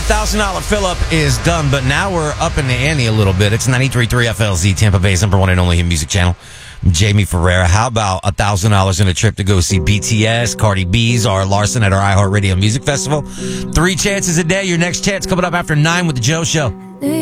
$1,000 fill-up is done, but now we're up in the ante a little bit. It's 93.3 FLZ, Tampa Bay's number one and only hit music channel. I'm Jamie Ferreira. How about $1,000 in a trip to go see BTS, Cardi B, Zara Larson at our iHeartRadio Music Festival? 3 chances a day. Your next chance coming up after 9 with The Joe Show.